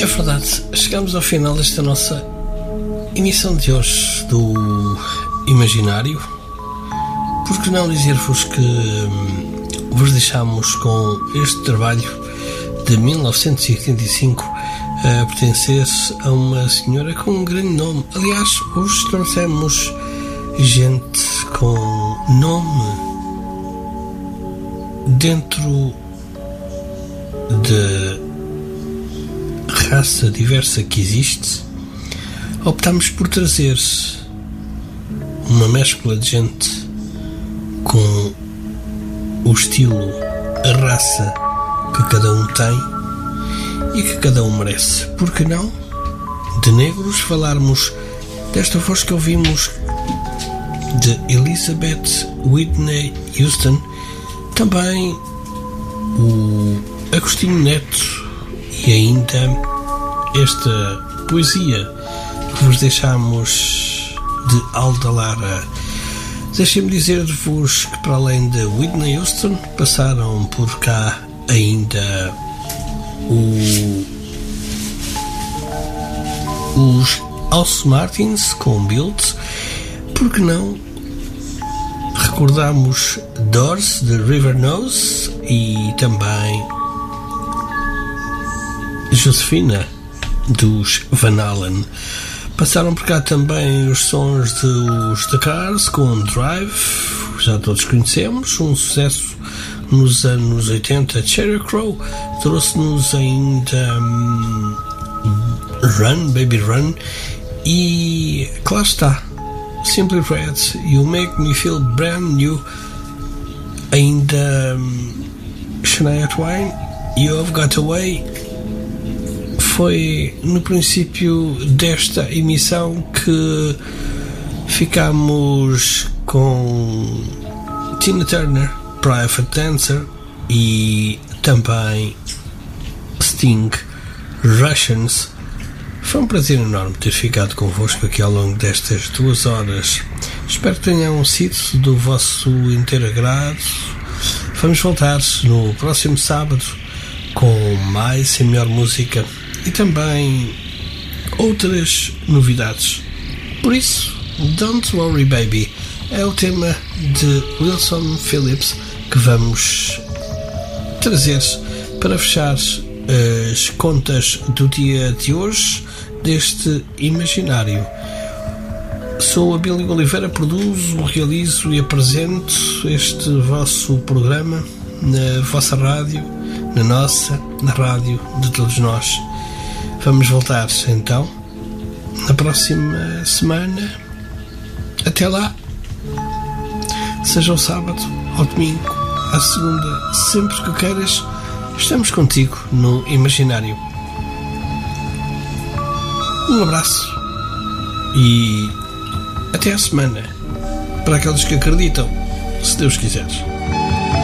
É verdade, chegamos ao final desta nossa emissão de hoje do Imaginário. Por que não dizer-vos que vos deixamos com este trabalho de 1985 a pertencer a uma senhora com um grande nome. Aliás, hoje trouxemos gente com nome dentro da raça diversa que existe. Optámos por trazer uma mescla de gente com o estilo, a raça que cada um tem e que cada um merece. Por que não, de negros, falarmos desta voz que ouvimos de Elizabeth Whitney Houston, também o Agostinho Neto e ainda esta poesia que vos deixamos de Alda Lara. Deixem-me dizer-vos que, para além de Whitney Houston, passaram por cá ainda os House Martins com Built. Por que não recordamos Doors de River Nose e também Josefina dos Van Halen. Passaram por cá também os sons dos The Cars com Drive, já todos conhecemos, um sucesso nos anos 80. Sheryl Crow trouxe-nos ainda Run, Baby Run, e claro está, Simply Red, You Make Me Feel Brand New, ainda Shania Twain, You've Got Away. Foi no princípio desta emissão que ficamos com Tina Turner, Private Dancer, e também Sting, Russians. Foi um prazer enorme ter ficado convosco aqui ao longo destas 2 horas. Espero que tenham sido do vosso inteiro agrado. Vamos voltar no próximo sábado com mais e melhor música e também outras novidades. Por isso, Don't Worry Baby é o tema de Wilson Phillips que vamos trazer para fechar as contas do dia de hoje deste Imaginário. Sou a Billy Oliveira, produzo, realizo e apresento este vosso programa na vossa rádio, na nossa, na rádio de todos nós. Vamos voltar então na próxima semana. Até lá, seja o sábado, ao domingo, à segunda, sempre que queiras, estamos contigo no Imaginário. Um abraço e até à semana, para aqueles que acreditam, se Deus quiser.